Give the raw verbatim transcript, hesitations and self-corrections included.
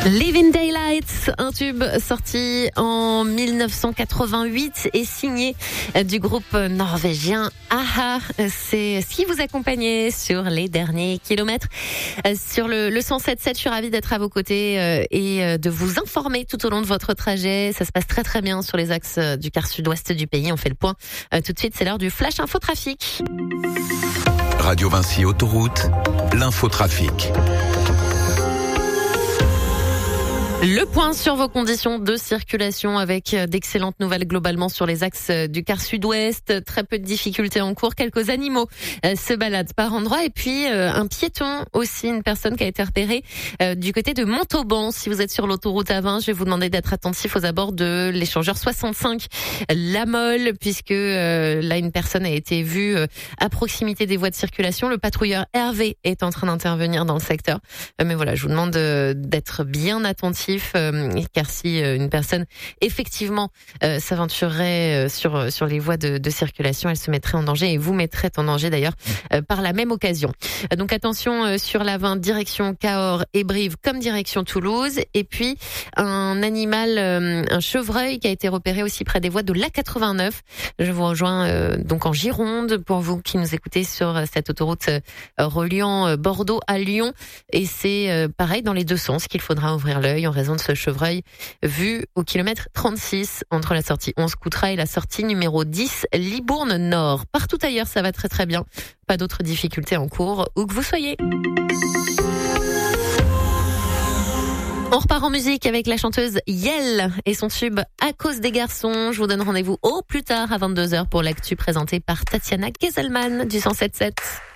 Living Daylights, un tube sorti en dix-neuf cent quatre-vingt-huit et signé du groupe norvégien a-ha. C'est ce qui vous accompagnait sur les derniers kilomètres. Sur le, le cent sept sept, je suis ravie d'être à vos côtés et de vous informer tout au long de votre trajet. Ça se passe très très bien sur les axes du quart sud-ouest du pays. On fait le point tout de suite, c'est l'heure du Flash Info Trafic. Radio Vinci Autoroute, l'infotrafic. Le point sur vos conditions de circulation avec d'excellentes nouvelles globalement sur les axes du quart sud-ouest. Très peu de difficultés en cours. Quelques animaux se baladent par endroits. Et puis un piéton aussi, une personne qui a été repérée du côté de Montauban. Si vous êtes sur l'autoroute A vingt, je vais vous demander d'être attentif aux abords de l'échangeur soixante-cinq La Mole, puisque là une personne a été vue à proximité des voies de circulation. Le patrouilleur Hervé est en train d'intervenir dans le secteur. Mais voilà, je vous demande d'être bien attentif. Euh, car si euh, une personne effectivement euh, s'aventurerait euh, sur sur les voies de, de circulation, elle se mettrait en danger et vous mettrait en danger d'ailleurs euh, par la même occasion. Euh, donc attention euh, sur la vingt direction Cahors et Brive comme direction Toulouse, et puis un animal, euh, un chevreuil qui a été repéré aussi près des voies de l'A quatre-vingt-neuf. Je vous rejoins euh, donc en Gironde pour vous qui nous écoutez sur cette autoroute euh, reliant euh, Bordeaux à Lyon, et c'est euh, pareil dans les deux sens qu'il faudra ouvrir l'œil en raison de ce chevreuil vu au kilomètre trente-six entre la sortie onze Coutras et la sortie numéro dix Libourne Nord. Partout ailleurs, ça va très très bien. Pas d'autres difficultés en cours, où que vous soyez. On repart en musique avec la chanteuse Yel et son tube À cause des garçons. Je vous donne rendez-vous au plus tard à vingt-deux heures pour l'actu présenté par Tatiana Geselman du cent sept sept.